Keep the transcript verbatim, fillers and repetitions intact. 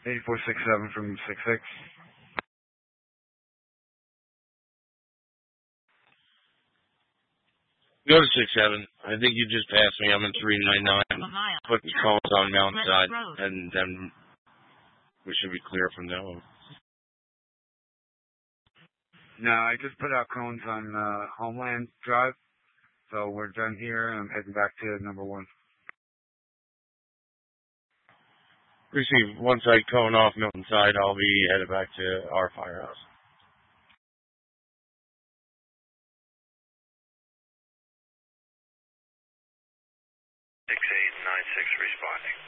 eighty-four six seven from six six. Go to six seven. I think you just passed me. I'm in three nine nine. Put the cones on Mountainside, and then we should be clear from now on. No, I just put out cones on uh, Homeland Drive, so we're done here, and I'm heading back to number one. Receive. Once I cone off Mountainside, I'll be headed back to our firehouse. six eight nine six responding.